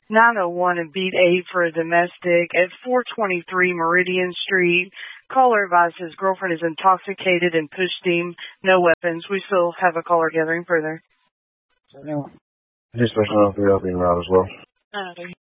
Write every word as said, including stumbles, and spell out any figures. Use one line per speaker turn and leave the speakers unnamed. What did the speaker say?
nine oh one and beat eight for a domestic at four twenty-three Meridian Street. Caller advised his girlfriend is intoxicated and pushed him. No weapons. We still have a caller gathering further.
This person on three oh being route as well.
Uh,